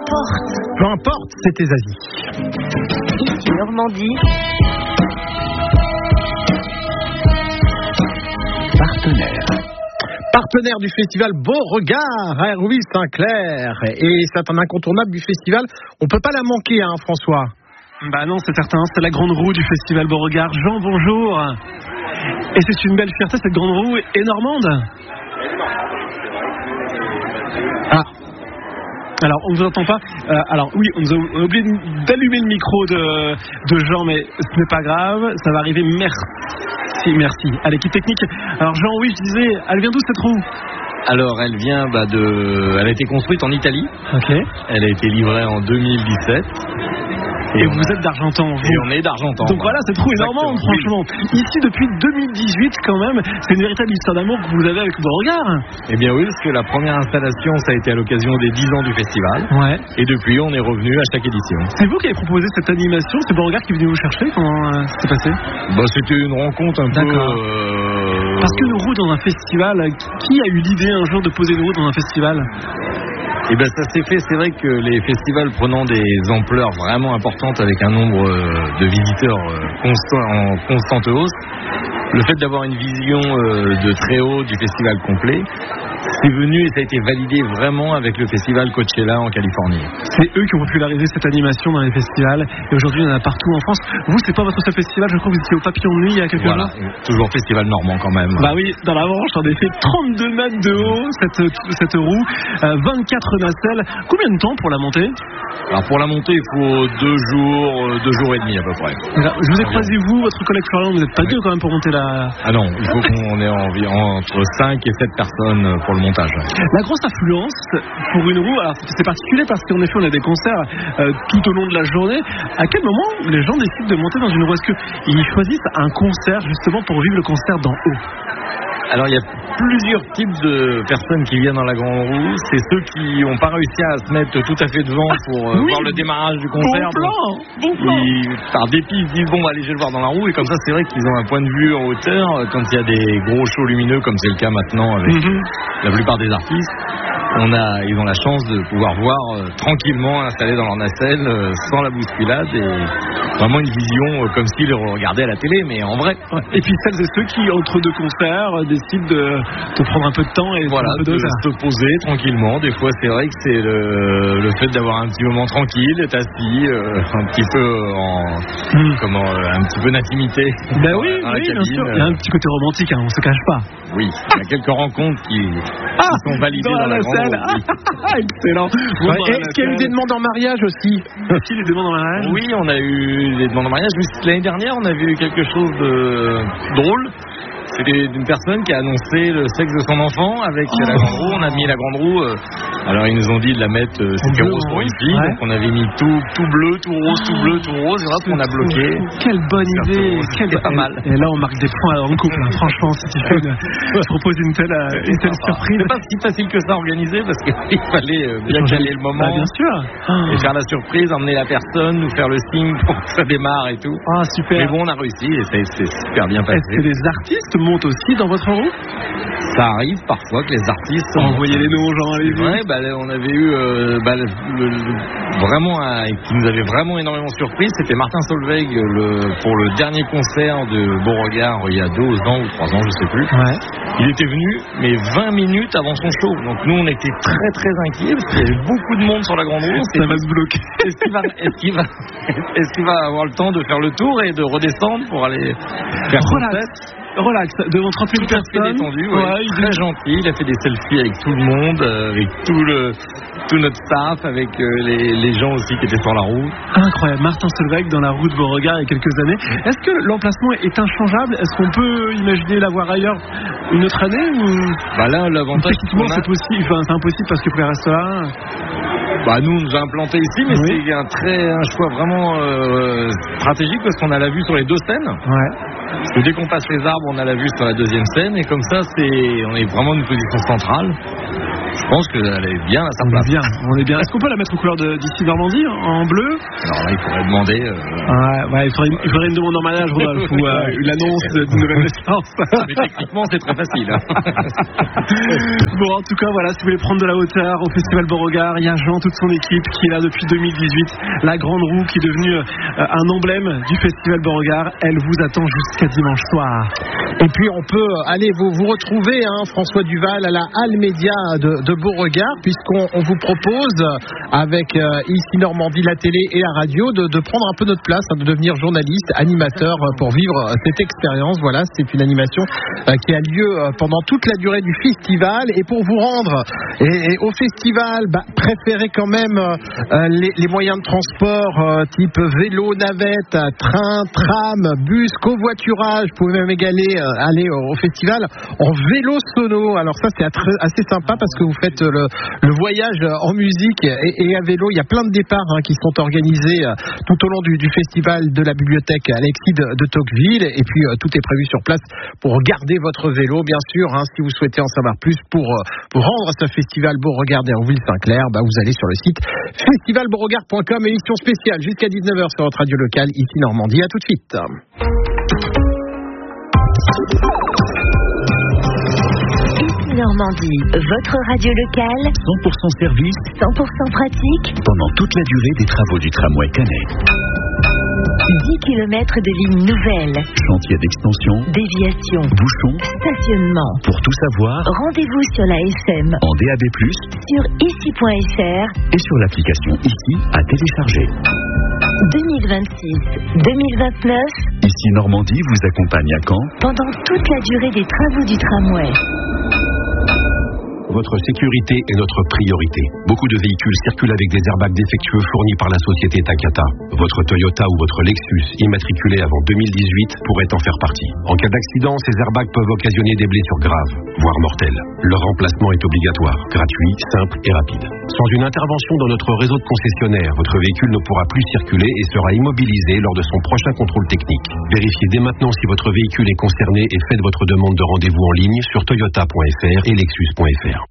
Peu importe, c'était Zazie. Ici Normandie. Partenaire du festival Beauregard à Hérouville-Saint-Clair. Et c'est un incontournable du festival. On peut pas la manquer, hein, François. Bah non, c'est certain, c'est la grande roue du festival Beauregard. Jean, bonjour. Et c'est une belle fierté, cette grande roue est normande. Ah. Alors, on ne vous entend pas. Alors, oui, on a oublié d'allumer le micro de Jean, mais ce n'est pas grave, ça va arriver. Merci à l'équipe technique. Alors, Jean, oui, je disais, elle vient d'où cette roue ? Alors, elle vient elle a été construite en Italie. Ok. Elle a été livrée en 2017. Et vous êtes d'Argentan, vous. Et on est d'Argentan. Donc voilà, cette roue est normande, franchement. Oui. Ici, depuis 2018, quand même, c'est une véritable histoire d'amour que vous avez avec Beauregard. Eh bien oui, parce que la première installation, ça a été à l'occasion des 10 ans du festival. Ouais. Et depuis, on est revenu à chaque édition. C'est vous qui avez proposé cette animation, c'est Beauregard qui est venu vous chercher. Comment ça s'est passé ? C'était une rencontre un peu... Parce qu'une roue dans un festival, qui a eu l'idée un jour de poser une roue dans un festival ? Eh bien, ça s'est fait. C'est vrai que les festivals prenant des ampleurs vraiment importantes avec un nombre de visiteurs en constante hausse, le fait d'avoir une vision de très haut du festival complet, c'est venu et ça a été validé vraiment avec le festival Coachella en Californie. C'est eux qui ont popularisé cette animation dans les festivals et aujourd'hui il y en a partout en France. Vous, c'est pas votre seul festival, je crois que vous étiez au Papillon de Nuit il y a quelques jours. Toujours festival normand quand même. Bah oui, dans la Manche, en effet, 32 mètres de haut cette roue, 24 nacelles. Combien de temps pour la monter ? Alors pour la monter, il faut 2 jours et demi à peu près. Je vous ai croisé, vous, votre collègue Florian, vous n'êtes pas deux quand même pour monter la... Ah non, il faut qu'on ait environ entre 5 et 7 personnes pour le montage. La grosse affluence pour une roue, alors c'est particulier parce qu'en effet on a des concerts tout au long de la journée. À quel moment les gens décident de monter dans une roue ? Est-ce qu'ils choisissent un concert justement pour vivre le concert d'en haut ? Alors il y a plusieurs types de personnes qui viennent dans la grande roue. C'est ceux qui n'ont pas réussi à se mettre tout à fait devant pour voir le démarrage du concert. Bon plan. Par dépit, ils se disent allez, je vais le voir dans la roue. Et comme ça, c'est vrai qu'ils ont un point de vue en hauteur. Quand il y a des gros shows lumineux, comme c'est le cas maintenant avec la plupart des artistes, ils ont la chance de pouvoir voir tranquillement installés dans leur nacelle, sans la bousculade, et vraiment une vision comme s'ils regardaient à la télé, mais en vrai. Et puis celles et ceux qui, entre deux concerts, décident de prendre un peu de temps et de se poser tranquillement. Des fois, c'est vrai que c'est le fait d'avoir un petit moment tranquille, d'être assis, un petit peu un petit peu d'intimité. Ben oui, bien sûr. Il y a un petit côté romantique, on se cache pas. Oui, il y a quelques rencontres qui sont validées dans la grande. Excellent. Est-ce qu'il y a eu des demandes en mariage aussi ? Des demandes en mariage ? Oui, on a eu des demandes en mariage. L'année dernière, on avait eu quelque chose de drôle. C'était une personne qui a annoncé le sexe de son enfant avec la grande roue. On a mis la grande roue. Alors ils nous ont dit de la mettre, c'était rose pour une fille. Ouais. Donc on avait mis tout bleu, tout rose, tout bleu, tout rose. Et là, on a bloqué. Quelle bonne idée. C'était pas mal. Et là, on marque des points en couple. Franchement, si tu proposes une telle surprise. C'est pas si facile que ça à organiser parce qu'il fallait bien caler le moment. Bien sûr. Et faire la surprise, emmener la personne, nous faire le signe pour que ça démarre et tout. Ah, super. Mais bon, on a réussi et c'est super bien passé. Est-ce que les artistes montent aussi dans votre roue ? Ça arrive parfois que les artistes envoyez les noms aux gens à les ouais, on avait eu qui nous avait vraiment énormément surpris, c'était Martin Solveig pour le dernier concert de Beauregard il y a 2 ans ou 3 ans, je sais plus. Ouais. Il était venu, mais 20 minutes avant son show. Donc nous, on était très très inquiets parce qu'il y avait beaucoup de monde sur la grande roue. Ça va se bloquer. Est-ce qu'il va avoir le temps de faire le tour et de redescendre pour aller faire son set ? Relax, devant 30 000 personnes. Détendu, ouais. Il est très gentil, il a fait des selfies avec tout le monde, avec tout notre staff, avec les gens aussi qui étaient sur la roue. Incroyable, Martin Solveig dans la roue de Beauregard il y a quelques années. Est-ce que l'emplacement est inchangeable ? Est-ce qu'on peut imaginer l'avoir ailleurs une autre année ou... Là, l'avantage c'est possible, c'est impossible parce que pour les restaurants... Nous, on nous a implanté ici, mais c'est un choix vraiment stratégique parce qu'on a la vue sur les 2 scènes. Ouais. Parce que dès qu'on passe les arbres, on a la vue sur la 2e scène et comme ça, on est vraiment une position centrale. Ce pense qu'elle est bien à sa place. On est bien. Est-ce qu'on peut la mettre aux couleurs d'ici Normandie, en bleu? Alors là, il faudrait demander. Il faudrait une demande en mariage, Rodolphe, ou l'annonce d'une nouvelle naissance. Mais techniquement, c'est très facile. Bon, en tout cas, voilà, si vous voulez prendre de la hauteur au Festival Beauregard, il y a Jean, toute son équipe qui est là depuis 2018. La grande roue qui est devenue un emblème du Festival Beauregard. Elle vous attend jusqu'à dimanche soir. Et puis on peut aller vous retrouver, François Duval, à la Halle Média de Beauregard, puisqu'on vous propose, avec ici Normandie, la télé et la radio, de prendre un peu notre place, de devenir journaliste, animateur pour vivre cette expérience. Voilà, c'est une animation qui a lieu pendant toute la durée du festival. Et pour vous rendre au festival, préférez quand même les moyens de transport type vélo, navette, train, tram, bus, covoiturage. Vous pouvez même aller au festival en vélo sono. Alors ça, c'est assez sympa parce que vous faites le voyage en musique et à vélo. Il y a plein de départs qui sont organisés tout au long du festival de la bibliothèque Alexis de Tocqueville. Et puis tout est prévu sur place pour garder votre vélo, bien sûr. Si vous souhaitez en savoir plus pour rendre ce festival Beauregard d'Hérouville-Saint-Clair, vous allez sur le site festivalbeauregard.com, émission spéciale jusqu'à 19h sur votre radio locale ici Normandie. À tout de suite. Ici Normandie, votre radio locale, 100% service, 100% pratique, pendant toute la durée des travaux du tramway Canet. 10 km de lignes nouvelles, Chantier d'extension, déviation, bouchons, stationnement. Pour tout savoir, Rendez-vous sur la FM, en DAB+, sur ici.fr et sur l'application Ici à télécharger. 2026-2029, Ici Normandie vous accompagne à Caen pendant toute la durée des travaux du tramway. Votre sécurité est notre priorité. Beaucoup de véhicules circulent avec des airbags défectueux fournis par la société Takata. Votre Toyota ou votre Lexus, immatriculé avant 2018, pourrait en faire partie. En cas d'accident, ces airbags peuvent occasionner des blessures graves, voire mortelles. Leur remplacement est obligatoire, gratuit, simple et rapide. Sans une intervention dans notre réseau de concessionnaires, votre véhicule ne pourra plus circuler et sera immobilisé lors de son prochain contrôle technique. Vérifiez dès maintenant si votre véhicule est concerné et faites votre demande de rendez-vous en ligne sur toyota.fr et lexus.fr.